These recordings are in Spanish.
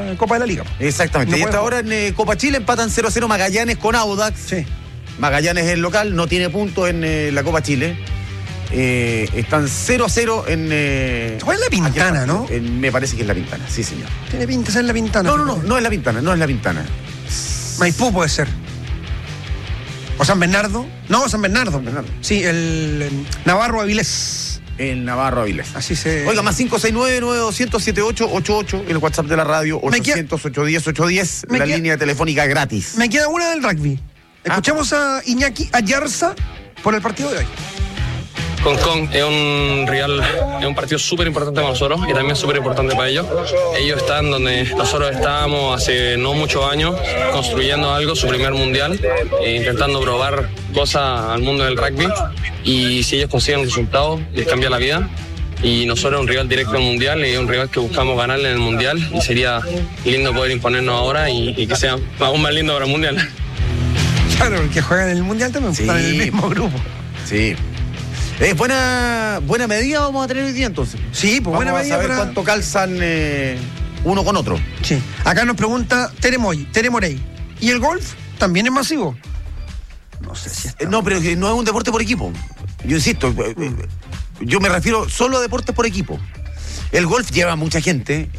la Copa de la Liga. Exactamente. Y hasta ahora en Copa Chile empatan 0-0 Magallanes con Audax. Sí. Magallanes es el local, no tiene puntos en la Copa Chile. Están 0-0 en... ¿Cuál es la Pintana, no? Me parece que es la Pintana, sí, señor. Tiene pinta de ser la Pintana. No es la Pintana, no es la Pintana. Maipú puede ser. ¿O San Bernardo? No, San Bernardo. San Bernardo. Sí, el Navarro Avilés. El Navarro Avilés. Así se... Oiga, más 569-9200-7888, el WhatsApp de la radio, 800-810-810, la línea telefónica gratis. Me queda una del rugby. Escuchemos a Iñaki Ayarza por el partido de hoy. Concon es un partido súper importante para nosotros y también súper importante para ellos. Ellos están donde nosotros estábamos hace no muchos años, construyendo algo, su primer mundial, intentando probar cosas al mundo del rugby, y si ellos consiguen resultados, les cambia la vida. Y nosotros un rival directo al mundial y un rival que buscamos ganarle en el mundial, y sería lindo poder imponernos ahora y que sea aún más lindo para el mundial. Claro, porque juegan en el mundial también, sí, están en el mismo grupo. Sí. Buena medida vamos a tener hoy día entonces. Sí, pues buena medida. Vamos a saber cuánto calzan uno con otro. Sí. Acá nos pregunta Tere Morey. ¿Y el golf también es masivo? No sé si está... No, pero no es un deporte por equipo. Yo insisto, yo me refiero solo a deportes por equipo. El golf lleva mucha gente,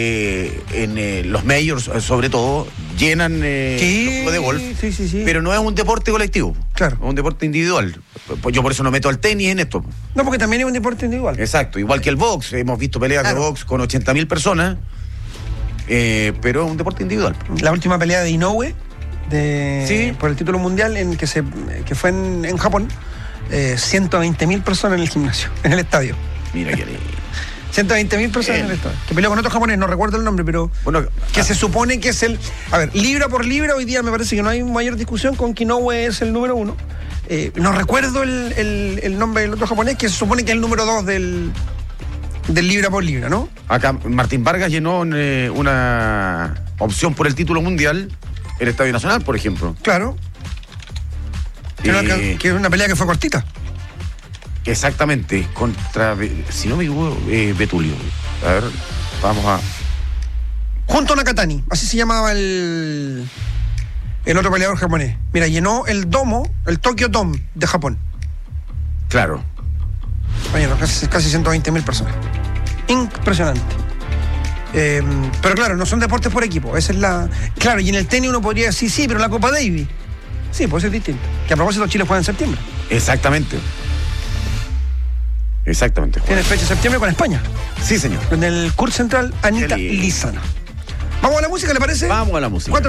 en los majors sobre todo, llenan los juegos de golf, sí. Pero no es un deporte colectivo, claro. Es un deporte individual. Yo por eso no meto al tenis en esto. No, porque también es un deporte individual. Exacto, igual que el box, hemos visto peleas de box con 80.000 personas, pero es un deporte individual. La última pelea de Inoue, ¿sí? Por el título mundial que fue en Japón, 120.000 personas en el gimnasio, en el estadio. Mira que 120.000 personas en el estadio. Que peleó con otro japonés, no recuerdo el nombre, pero bueno, que se supone que es el... A ver, libra por libra, hoy día me parece que no hay mayor discusión con que Inoue es el número 1. No recuerdo el nombre del otro japonés, que se supone que es el número 2 del libra por libra, ¿no? Acá Martín Vargas llenó una opción por el título mundial, el Estadio Nacional, por ejemplo. Claro. Que es una pelea que fue cortita. Exactamente, contra, si no me equivoco, Betulio. A ver, vamos a... Junto a Nakatani, así se llamaba el otro peleador japonés. Mira, llenó el Tokyo Dome de Japón. Claro. Bueno, casi 120.000 personas. Impresionante. Pero claro, no son deportes por equipo. Esa es la... Claro, y en el tenis uno podría decir, sí, pero la Copa Davis. Sí, puede ser distinto. Que a propósito Chile juega en septiembre. Exactamente. Tiene fecha en septiembre con España. Sí, señor. En el Kurt Central Anita Lizana. ¿Vamos a la música, le parece? Vamos a la música.